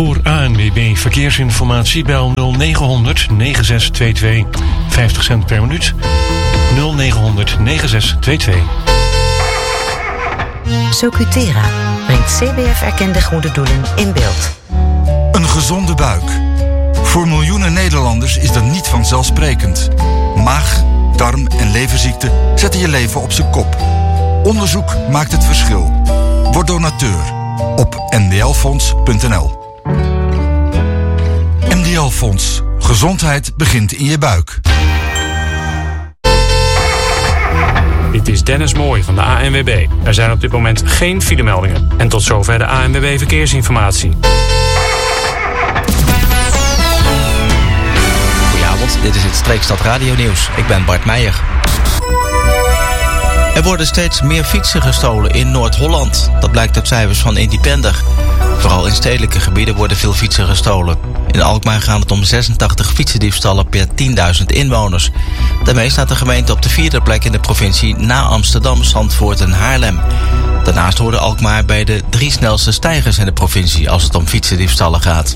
Voor ANWB Verkeersinformatie bel 0900 9622. 50 cent per minuut. 0900 9622. Socutera brengt CBF-erkende goede doelen in beeld. Een gezonde buik. Voor miljoenen Nederlanders is dat niet vanzelfsprekend. Maag, darm en leverziekten zetten je leven op zijn kop. Onderzoek maakt het verschil. Word donateur op ndlfonds.nl. NDL Fonds. Gezondheid begint in je buik. Dit is Dennis Mooij van de ANWB. Er zijn op dit moment geen filemeldingen. En tot zover de ANWB Verkeersinformatie. Goedenavond, dit is het Streekstad Radio Nieuws. Ik ben Bart Meijer. Er worden steeds meer fietsen gestolen in Noord-Holland. Dat blijkt uit cijfers van Independer. Vooral in stedelijke gebieden worden veel fietsen gestolen. In Alkmaar gaat het om 86 fietsendiefstallen per 10.000 inwoners. Daarmee staat de gemeente op de 4e plek in de provincie na Amsterdam, Zandvoort en Haarlem. Daarnaast hoorde Alkmaar bij de 3 snelste stijgers in de provincie als het om fietsendiefstallen gaat.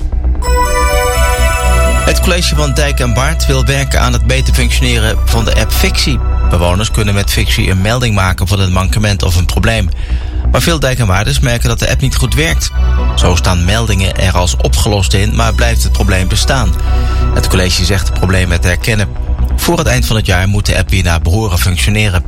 Het college van Dijk en Baart wil werken aan het beter functioneren van de app Fixie. Bewoners kunnen met Fixie een melding maken van een mankement of een probleem. Maar veel dijkenwaarders merken dat de app niet goed werkt. Zo staan meldingen er als opgelost in, maar blijft het probleem bestaan. Het college zegt het probleem te herkennen. Voor het eind van het jaar moet de app weer naar behoren functioneren.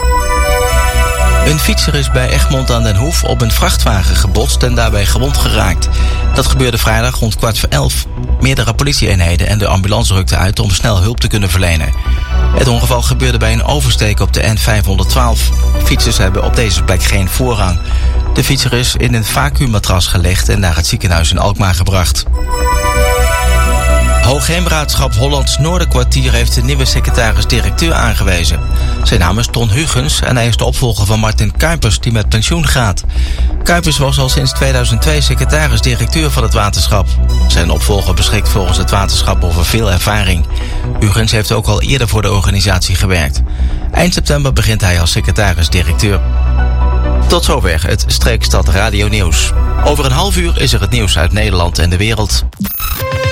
Een fietser is bij Egmond aan den Hoef op een vrachtwagen gebotst en daarbij gewond geraakt. Dat gebeurde vrijdag rond 11:15. Meerdere politieeenheden en de ambulance rukten uit om snel hulp te kunnen verlenen. Het ongeval gebeurde bij een oversteek op de N512. Fietsers hebben op deze plek geen voorrang. De fietser is in een vacuümmatras gelegd en naar het ziekenhuis in Alkmaar gebracht. Hoogheemraadschap Hollands Noorderkwartier heeft een nieuwe secretaris-directeur aangewezen. Zijn naam is Ton Hugens en hij is de opvolger van Martin Kuipers die met pensioen gaat. Kuipers was al sinds 2002 secretaris-directeur van het waterschap. Zijn opvolger beschikt volgens het waterschap over veel ervaring. Hugens heeft ook al eerder voor de organisatie gewerkt. Eind september begint hij als secretaris-directeur. Tot zover het Streekstad Radio Nieuws. Over een half uur is er het nieuws uit Nederland en de wereld.